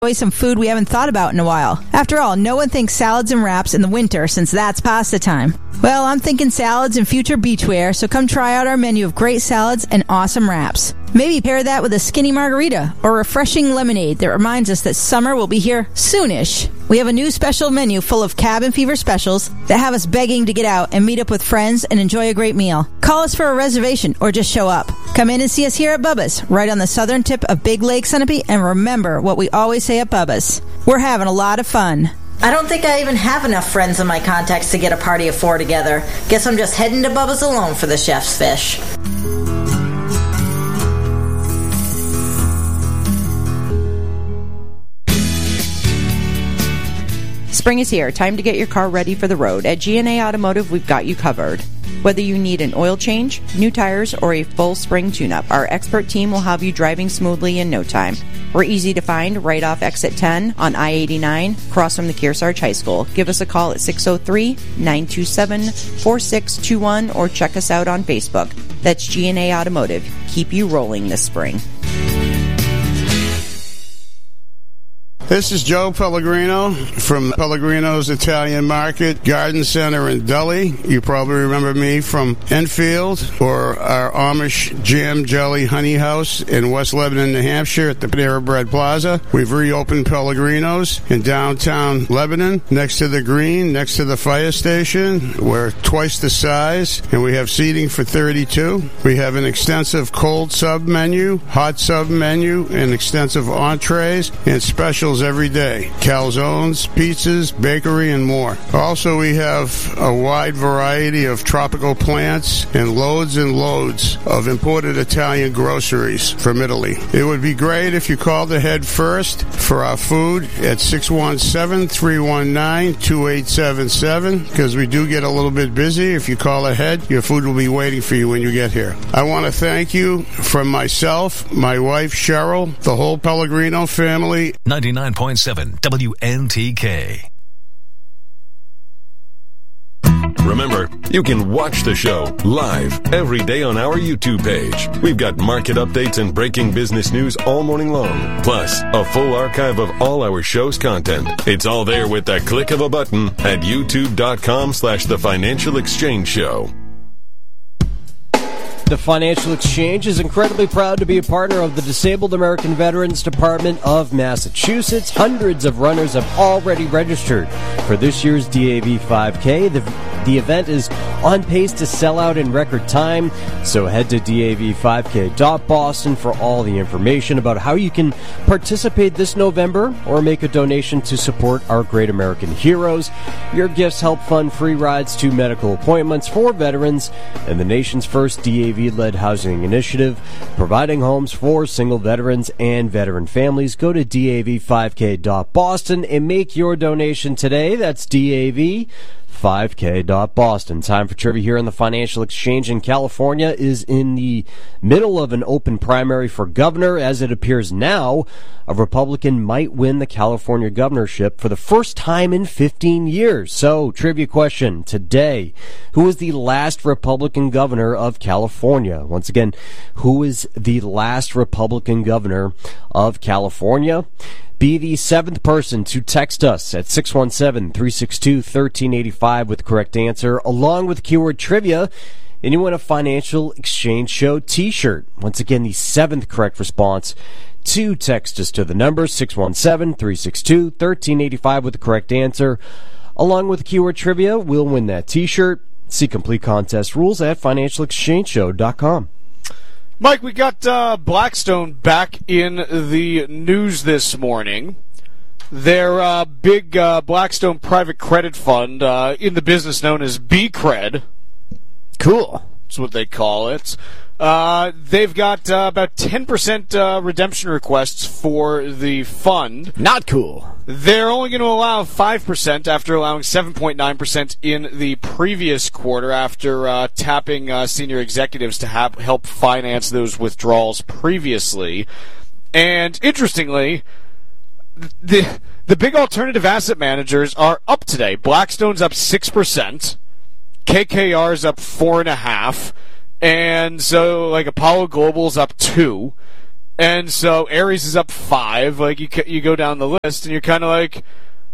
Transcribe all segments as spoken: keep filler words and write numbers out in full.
Enjoy some food we haven't thought about in a while. After all, no one thinks salads and wraps in the winter since that's pasta time. Well, I'm thinking salads and future beachwear, so come try out our menu of great salads and awesome wraps. Maybe pair that with a skinny margarita or refreshing lemonade that reminds us that summer will be here soonish. We have a new special menu full of cabin fever specials that have us begging to get out and meet up with friends and enjoy a great meal. Call us for a reservation or just show up. Come in and see us here at Bubba's, right on the southern tip of Big Lake, Sunapee, and remember what we always say at Bubba's. We're having a lot of fun. I don't think I even have enough friends in my contacts to get a party of four together. Guess I'm just heading to Bubba's alone for the chef's fish. Spring is here. Time to get your car ready for the road. At G and A Automotive, we've got you covered. Whether you need an oil change, new tires, or a full spring tune-up, our expert team will have you driving smoothly in no time. We're easy to find right off exit ten on I eighty-nine, across from the Kearsarge High School. Give us a call at six oh three, nine two seven, four six two one or check us out on Facebook. That's G and A Automotive. Keep you rolling this spring. This is Joe Pellegrino from Pellegrino's Italian Market, Garden Center in Dully. You probably remember me from Enfield or our Amish Jam Jelly Honey House in West Lebanon, New Hampshire at the Panera Bread Plaza. We've reopened Pellegrino's in downtown Lebanon, next to the Green, next to the fire station. We're twice the size, and we have seating for thirty-two. We have an extensive cold sub menu, hot sub menu, and extensive entrees and specials every day. Calzones, pizzas, bakery, and more. Also, we have a wide variety of tropical plants and loads and loads of imported Italian groceries from Italy. It would be great if you called ahead first for our food at six one seven, three one nine, two eight seven seven, because we do get a little bit busy. If you call ahead, your food will be waiting for you when you get here. I want to thank you from myself, my wife Cheryl, the whole Pellegrino family. ninety-nine point seven W N T K. Remember, you can watch the show live every day on our YouTube page. We've got market updates and breaking business news all morning long, plus a full archive of all our show's content. It's all there with the click of a button at youtube.com slash the Financial Exchange Show. The Financial Exchange is incredibly proud to be a partner of the Disabled American Veterans Department of Massachusetts. Hundreds of runners have already registered for this year's D A V five K. The, the event is on pace to sell out in record time, so head to D A V five K dot Boston for all the information about how you can participate this November or make a donation to support our great American heroes. Your gifts help fund free rides to medical appointments for veterans and the nation's first D A V-led housing initiative, providing homes for single veterans and veteran families. Go to D A V five K dot Boston and make your donation today. That's D A V five K dot Boston. Time for trivia here on the Financial Exchange. In California is in the middle of an open primary for governor. As it appears now, a Republican might win the California governorship for the first time in fifteen years. So, trivia question today. Who is the last Republican governor of California? Once again, who is the last Republican governor of California? Be the seventh person to text us at six one seven, three six two, one three eight five with the correct answer, along with keyword trivia, and you win a Financial Exchange Show t-shirt. Once again, the seventh correct response to text us to the number six one seven, three six two, one three eight five with the correct answer, along with keyword trivia, will win that t-shirt. See complete contest rules at financial exchange show dot com. Mike, we got uh, Blackstone back in the news this morning. Their uh, big uh, Blackstone private credit fund uh, in the business known as B-Cred. Cool. That's what they call it. Uh, they've got uh, about ten percent uh, redemption requests for the fund. Not cool. They're only going to allow five percent after allowing seven point nine percent in the previous quarter after uh, tapping uh, senior executives to have, help finance those withdrawals previously. And interestingly, the the big alternative asset managers are up today. Blackstone's up six percent. K K R's up four point five percent. And so, like, Apollo Global's up two. And so Ares is up five. Like you, you go down the list, and you're kind of like,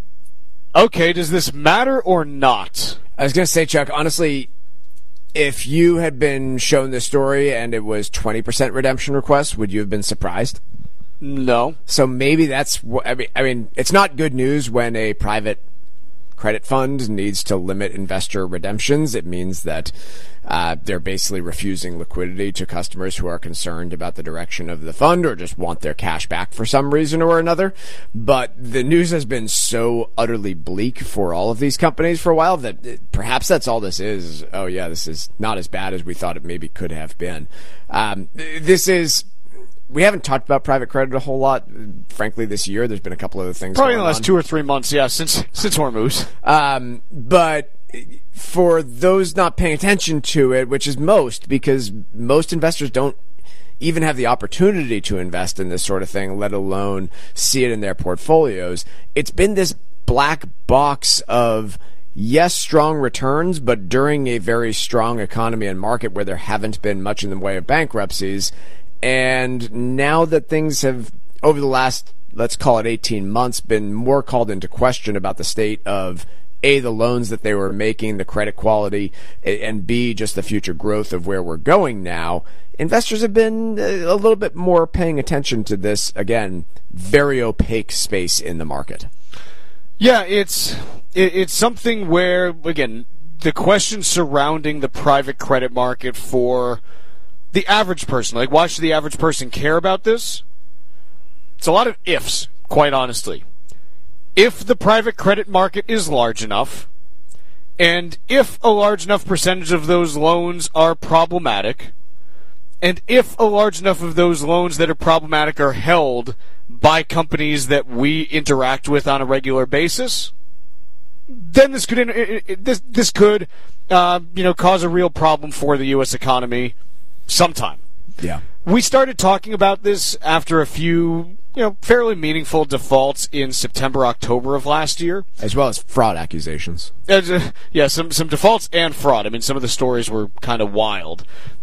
okay, does this matter or not? I was going to say, Chuck, honestly, if you had been shown this story and it was twenty percent redemption request, would you have been surprised? No. So maybe that's what, I mean, I mean, it's not good news when a private credit fund needs to limit investor redemptions. It means that uh, they're basically refusing liquidity to customers who are concerned about the direction of the fund or just want their cash back for some reason or another. But the news has been so utterly bleak for all of these companies for a while that it, perhaps that's all this is. Oh yeah, this is not as bad as we thought it maybe could have been. Um, this is... We haven't talked about private credit a whole lot, frankly, this year. There's been a couple other things Probably going in the last on. two or three months, yeah, since since Hormuz. Um, but for those not paying attention to it, which is most, because most investors don't even have the opportunity to invest in this sort of thing, let alone see it in their portfolios, it's been this black box of, yes, strong returns, but during a very strong economy and market where there haven't been much in the way of bankruptcies. And now that things have, over the last, let's call it eighteen months, been more called into question about the state of, A, the loans that they were making, the credit quality, and B, just the future growth of where we're going now, investors have been a little bit more paying attention to this, again, very opaque space in the market. Yeah, it's it's something where, again, the question surrounding the private credit market for the average person, like, why should the average person care about this? It's a lot of ifs, quite honestly. If the private credit market is large enough, and if a large enough percentage of those loans are problematic, and if a large enough of those loans that are problematic are held by companies that we interact with on a regular basis, then this could this this could uh, you know cause a real problem for the U S economy sometime. Yeah. We started talking about this after a few, you know, fairly meaningful defaults in September, October of last year. As well as fraud accusations. Uh, yeah, some, some defaults and fraud. I mean, some of the stories were kind of wild.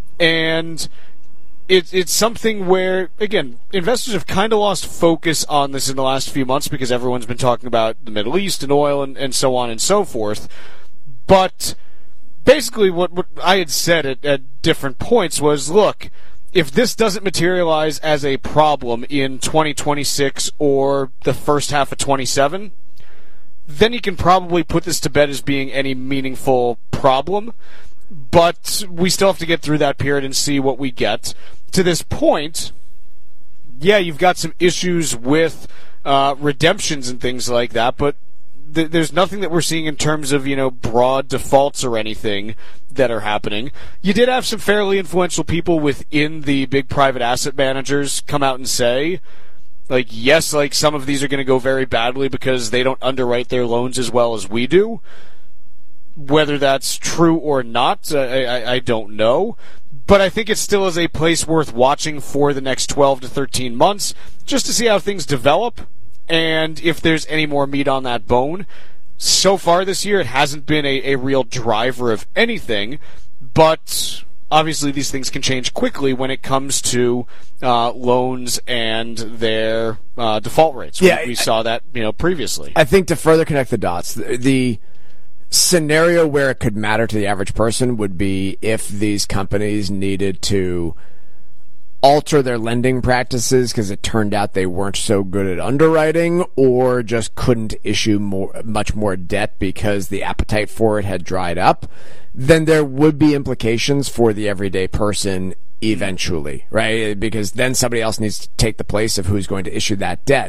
And it, it's something where, again, investors have kind of lost focus on this in the last few months because everyone's been talking about the Middle East and oil and, and so on and so forth. But basically, what, what I had said at, at different points was, look, if this doesn't materialize as a problem in twenty twenty-six or the first half of twenty-seven, then you can probably put this to bed as being any meaningful problem. But we still have to get through that period and see what we get. To this point, yeah, you've got some issues with uh, redemptions and things like that, but there's nothing that we're seeing in terms of, you know, broad defaults or anything that are happening. You did have some fairly influential people within the big private asset managers come out and say, like, yes, like, some of these are going to go very badly because they don't underwrite their loans as well as we do. Whether that's true or not, uh, I, I don't know. But I think it still is a place worth watching for the next twelve to thirteen months, just to see how things develop. And if there's any more meat on that bone. So far this year, it hasn't been a, a real driver of anything, but obviously these things can change quickly when it comes to uh, loans and their uh, default rates. Yeah, we, we I, saw that, you know, previously. I think to further connect the dots, the, the scenario where it could matter to the average person would be if these companies needed to alter their lending practices because it turned out they weren't so good at underwriting, or just couldn't issue more, much more debt because the appetite for it had dried up, then there would be implications for the everyday person eventually, right? Because then somebody else needs to take the place of who's going to issue that debt.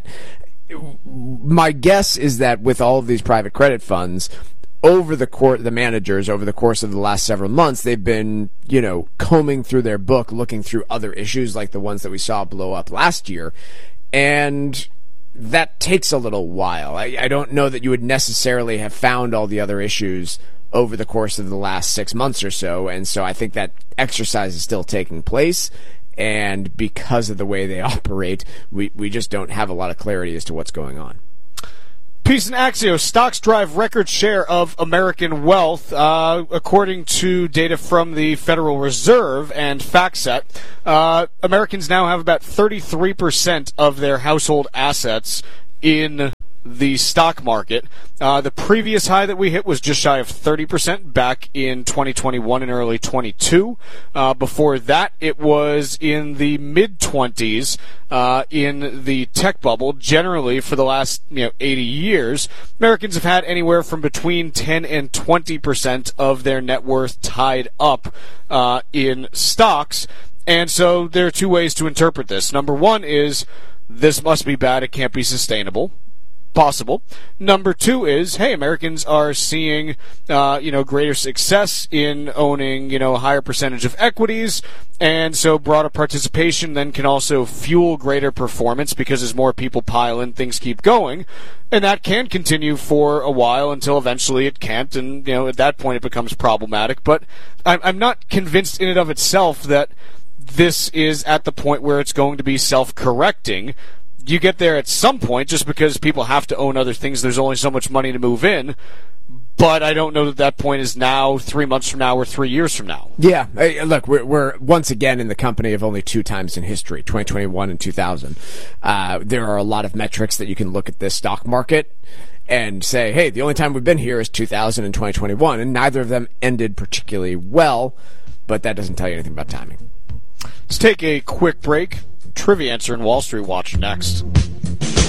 My guess is that with all of these private credit funds, over the course, the managers, over the course of the last several months, they've been, you know, combing through their book, looking through other issues like the ones that we saw blow up last year. And that takes a little while. I, I don't know that you would necessarily have found all the other issues over the course of the last six months or so. And so I think that exercise is still taking place. And because of the way they operate, we, we just don't have a lot of clarity as to what's going on. Peace and Axios. Stocks drive record share of American wealth. Uh, according to data from the Federal Reserve and FactSet, uh, Americans now have about thirty-three percent of their household assets in the stock market. Uh, the previous high that we hit was just shy of thirty percent back in twenty twenty-one and early twenty-two. Uh, before that, it was in the mid-twenties uh, in the tech bubble. Generally, for the last you know eighty years, Americans have had anywhere from between ten and twenty percent of their net worth tied up uh, in stocks. And so there are two ways to interpret this. Number one is, this must be bad, it can't be sustainable. Possible. Number two is, hey, Americans are seeing, uh, you know, greater success in owning, you know, a higher percentage of equities, and so broader participation then can also fuel greater performance because as more people pile in, things keep going, and that can continue for a while until eventually it can't, and, you know, at that point it becomes problematic. But I'm, I'm not convinced in and of itself that this is at the point where it's going to be self-correcting. You get there at some point just because people have to own other things. There's only so much money to move in. But I don't know that that point is now, three months from now, or three years from now. Yeah. Hey, look, we're, we're once again in the company of only two times in history, twenty twenty-one and two thousand. Uh, there are a lot of metrics that you can look at this stock market and say, hey, the only time we've been here is two thousand and twenty twenty-one, and neither of them ended particularly well, but that doesn't tell you anything about timing. Let's take a quick break. Trivia answer in Wall Street Watch next.